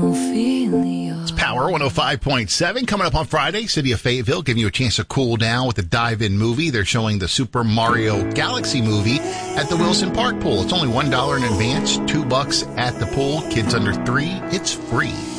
It's Power 105.7 coming up on Friday. City of Fayetteville giving you a chance to cool down with the dive-in movie. They're showing the Super Mario Galaxy movie at the Wilson Park Pool. It's only $1 in advance, $2 at the pool. Kids under 3, it's free.